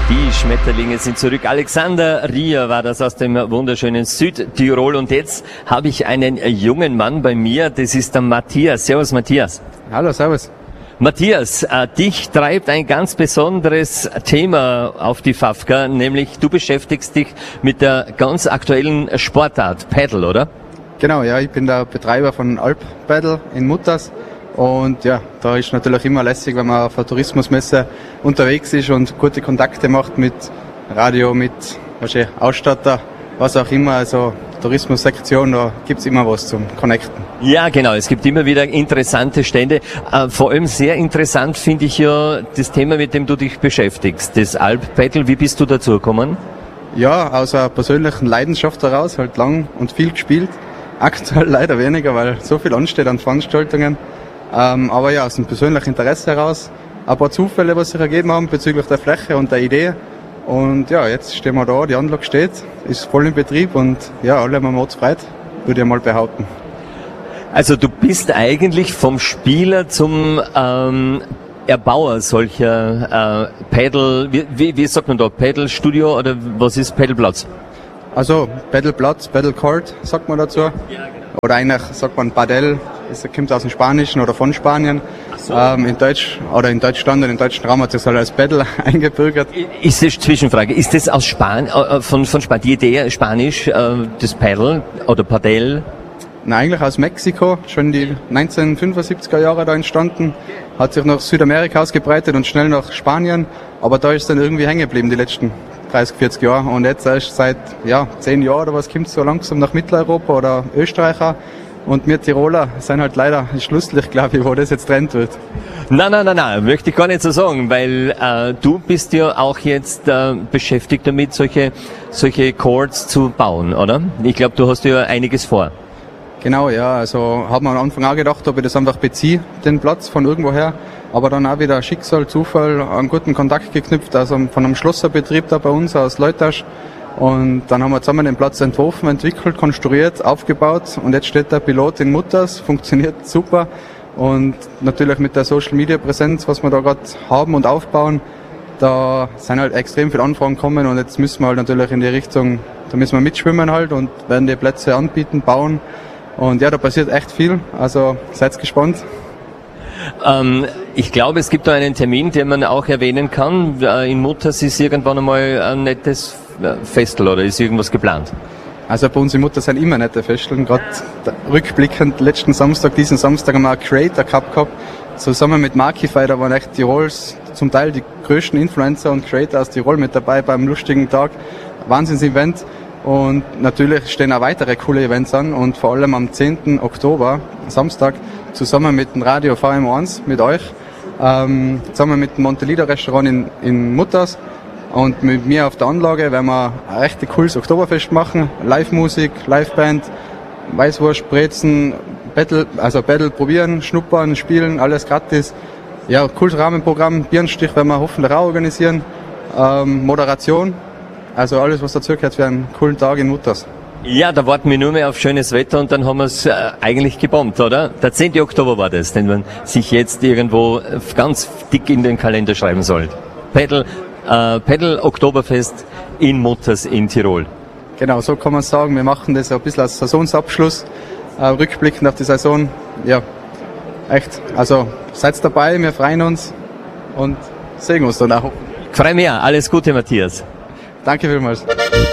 Die Schmetterlinge sind zurück. Alexander Ria war das aus dem wunderschönen Südtirol. Und jetzt habe ich einen jungen Mann bei mir. Das ist der Matthias. Servus, Matthias. Hallo, servus. Matthias, dich treibt ein ganz besonderes Thema auf die Fafka, nämlich du beschäftigst dich mit der ganz aktuellen Sportart Paddle, oder? Genau, ja, ich bin der Betreiber von Alp Paddle in Mutters. Und ja, da ist natürlich immer lässig, wenn man auf einer Tourismusmesse unterwegs ist und gute Kontakte macht mit Radio, mit Ausstatter, was auch immer. Also Tourismussektion, da gibt's immer was zum Connecten. Ja, genau. Es gibt immer wieder interessante Stände. Vor allem sehr interessant finde ich ja das Thema, mit dem du dich beschäftigst, das Alp Paddle. Wie bist du dazu gekommen? Ja, aus einer persönlichen Leidenschaft heraus, halt lang und viel gespielt. Aktuell leider weniger, weil so viel ansteht an Veranstaltungen. Aber ja, aus einem persönlichen Interesse heraus. Ein paar Zufälle, was sich ergeben haben bezüglich der Fläche und der Idee. Und ja, jetzt stehen wir da, die Anlage steht, ist voll in Betrieb und ja, alle haben wir uns gefreut, würde ich mal behaupten. Also du bist eigentlich vom Spieler zum Erbauer solcher Paddle, wie sagt man da, Paddle-Studio oder was ist Paddleplatz? Also Paddleplatz, Paddlecourt sagt man dazu. Ja, genau. Oder eigentlich sagt man Padel, das kommt aus dem Spanischen oder von Spanien. So. In Deutsch oder in Deutschland und im deutschen Raum hat sich das als Paddle eingebürgert. Ist das Zwischenfrage? Ist das aus von Spanien, die Idee Spanisch, das Paddle oder Padel? Nein, eigentlich aus Mexiko, schon die 1975er Jahre da entstanden, hat sich nach Südamerika ausgebreitet und schnell nach Spanien, aber da ist es dann irgendwie hängen geblieben die letzten 30, 40 Jahre und jetzt erst seit 10 Jahren oder was kommt so langsam nach Mitteleuropa oder Österreicher und wir Tiroler sind halt leider schlusslich, glaube ich, wo das jetzt trennt wird. Nein, möchte ich gar nicht so sagen, weil du bist ja auch jetzt beschäftigt damit, solche Courts zu bauen, oder? Ich glaube, du hast ja einiges vor. Genau, ja, also haben wir am Anfang auch gedacht, ob ich das einfach beziehe, den Platz von irgendwoher, aber dann auch wieder Schicksal, Zufall, einen guten Kontakt geknüpft, also von einem Schlosserbetrieb da bei uns aus Leutasch und dann haben wir zusammen den Platz entworfen, entwickelt, konstruiert, aufgebaut und jetzt steht der Pilot in Mutters, funktioniert super und natürlich mit der Social Media Präsenz, was wir da gerade haben und aufbauen, da sind halt extrem viele Anfragen gekommen und jetzt müssen wir halt natürlich in die Richtung, da müssen wir mitschwimmen halt und werden die Plätze anbieten, bauen. Und ja, da passiert echt viel, also seid gespannt. Ich glaube, es gibt da einen Termin, den man auch erwähnen kann. In Mutters ist irgendwann einmal ein nettes Festel oder ist irgendwas geplant? Also bei uns in Mutters sind immer nette Festeln. Gerade rückblickend, letzten Samstag, diesen Samstag haben wir einen Creator Cup gehabt. Zusammen mit Markify, da waren echt Tirols, zum Teil die größten Influencer und Creator aus Tirol mit dabei beim lustigen Tag. Wahnsinns-Event. Und natürlich stehen auch weitere coole Events an und vor allem am 10. Oktober, Samstag, zusammen mit dem Radio VM1, mit euch, zusammen mit dem Montelida Restaurant in Mutters und mit mir auf der Anlage werden wir ein recht cooles Oktoberfest machen, Live-Musik, Live-Band, Weißwurst, Brezen, Battle probieren, schnuppern, spielen, alles gratis. Ja, cooles Rahmenprogramm, Birnenstich werden wir hoffentlich auch organisieren, Moderation. Also alles, was dazu gehört für einen coolen Tag in Mutters. Ja, da warten wir nur mehr auf schönes Wetter und dann haben wir es eigentlich gebombt, oder? Der 10. Oktober war das, den man sich jetzt irgendwo ganz dick in den Kalender schreiben soll. Paddle Oktoberfest in Mutters in Tirol. Genau, so kann man sagen. Wir machen das ein bisschen als Saisonsabschluss, rückblickend auf die Saison. Ja, echt. Also seid dabei, wir freuen uns und sehen uns dann auch. Ich freue mich, alles Gute, Matthias. Danke vielmals.